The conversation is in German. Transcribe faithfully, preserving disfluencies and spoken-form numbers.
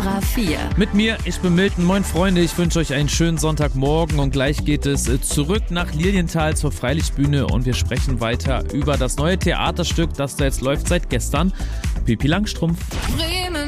Extra vier. Mit mir, ich bin Milton. Moin Freunde, ich wünsche euch einen schönen Sonntagmorgen und gleich geht es zurück nach Lilienthal zur Freilichtbühne und wir sprechen weiter über das neue Theaterstück, das da jetzt läuft seit gestern, Pippi Langstrumpf.